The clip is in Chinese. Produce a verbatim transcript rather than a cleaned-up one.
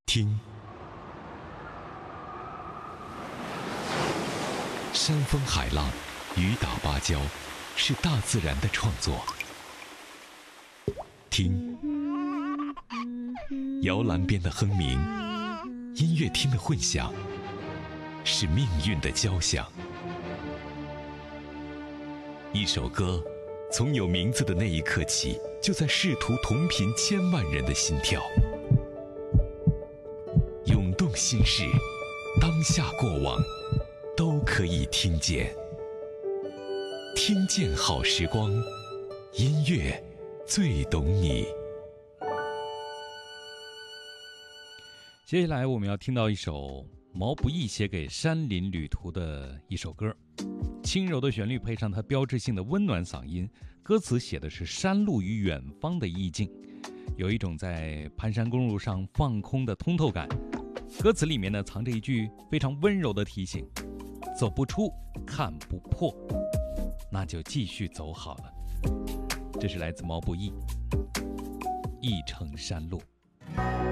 听，山风海浪，雨打芭蕉，是大自然的创作。听，摇篮边的哼鸣，音乐厅的混响，是命运的交响。一首歌，从有名字的那一刻起，就在试图同频千万人的心跳。涌动心事，当下过往，都可以听见。听见好时光，音乐最懂你。 接下来我们要听到一首毛不易写给山林旅途的一首歌，轻柔的旋律配上他标志性的温暖嗓音，歌词写的是山路与远方的意境，有一种在盘山公路上放空的通透感。歌词里面呢藏着一句非常温柔的提醒：走不出，看不破，那就继续走好了。这是来自毛不易《一程山路》。